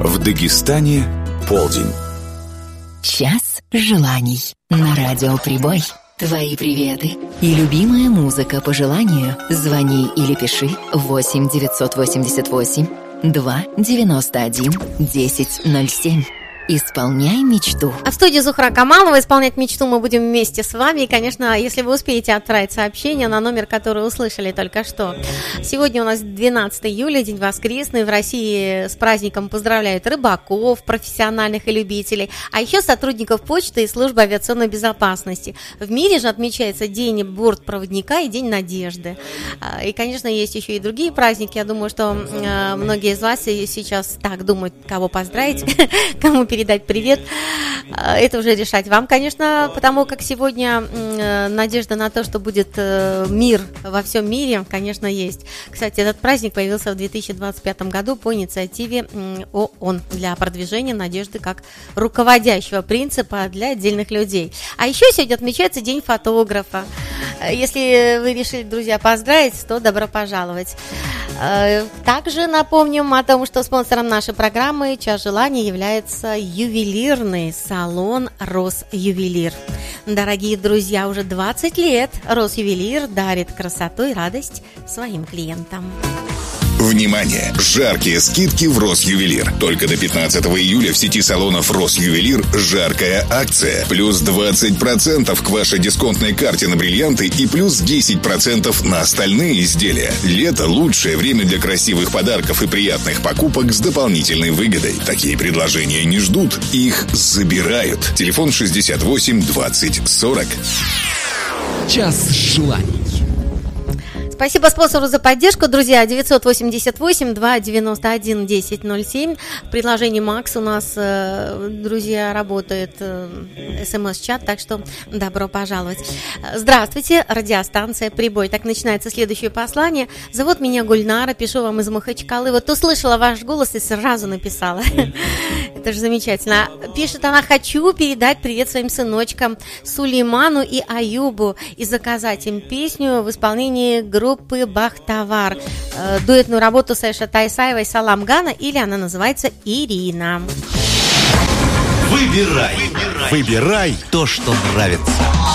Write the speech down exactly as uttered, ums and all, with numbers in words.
В Дагестане полдень. Час желаний на радио Прибой. Твои приветы и любимая музыка по желанию. Звони или пиши восемь девятьсот восемьдесят восемь два девяносто один десять ноль семь. Исполняй мечту. А в студии Зухра Камалова. Исполнять мечту мы будем вместе с вами. И, конечно, если вы успеете отправить сообщение на номер, который услышали только что. Сегодня у нас двенадцатое июля, день воскресный. В России с праздником поздравляют рыбаков, профессиональных и любителей, а еще сотрудников почты и службы авиационной безопасности. В мире же отмечается День бортпроводника и День надежды. И, конечно, есть еще и другие праздники. Я думаю, что многие из вас сейчас так думают, кого поздравить, кому передать передать привет. Это уже решать вам, конечно, потому как сегодня надежда на то, что будет мир во всем мире, конечно, есть. Кстати, этот праздник появился в две тысячи двадцать пятом году по инициативе ООН для продвижения надежды как руководящего принципа для отдельных людей. А еще сегодня отмечается День фотографа. Если вы решили, друзья, поздравить, то добро пожаловать. Также напомним о том, что спонсором нашей программы «Час желаний» является ювелирный салон «Росювелир». Дорогие друзья, уже двадцать лет «Росювелир» дарит красоту и радость своим клиентам. Внимание! Жаркие скидки в Росювелир. Только до пятнадцатого июля в сети салонов Росювелир жаркая акция. Плюс двадцать процентов к вашей дисконтной карте на бриллианты и плюс десять процентов на остальные изделия. Лето – лучшее время для красивых подарков и приятных покупок с дополнительной выгодой. Такие предложения не ждут, их забирают. Телефон шестьдесят восемь двадцать сорок. Час желаний. Спасибо спонсору за поддержку, друзья. девятьсот восемьдесят восемь два девяносто один десять ноль семь. В приложении Макс у нас, друзья, работает смс-чат, так что добро пожаловать. Здравствуйте, радиостанция Прибой. Так начинается следующее послание. Зовут меня Гульнара, пишу вам из Махачкалы. Вот услышала ваш голос и сразу написала. Это же замечательно. Пишет она: хочу передать привет своим сыночкам Сулейману и Аюбу и заказать им песню в исполнении группы группы Бахтавар. Э, дуэтную работу с Эшей Тайсаевой «Салам Гана», или она называется «Ирина». Выбирай, выбирай, выбирай то, что нравится.